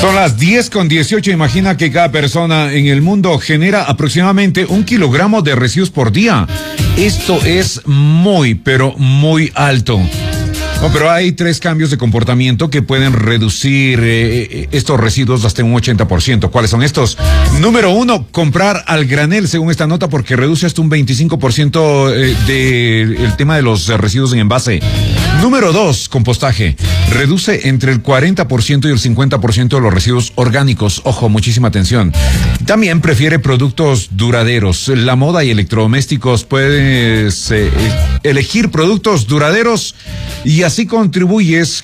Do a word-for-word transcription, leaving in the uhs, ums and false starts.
Son las diez con dieciocho. Imagina que cada persona en el mundo genera aproximadamente un kilogramo de residuos por día. Esto es muy, pero muy alto. No, pero hay tres cambios de comportamiento que pueden reducir eh, estos residuos hasta un ochenta por ciento. ¿Cuáles son estos? Número uno, comprar al granel, según esta nota, porque reduce hasta un veinticinco por ciento eh, del tema de los residuos en envase. Número dos, compostaje. Reduce entre el cuarenta por ciento y el cincuenta por ciento de los residuos orgánicos. Ojo, muchísima atención. También prefiere productos duraderos. La moda y electrodomésticos, puedes eh, elegir productos duraderos y así contribuyes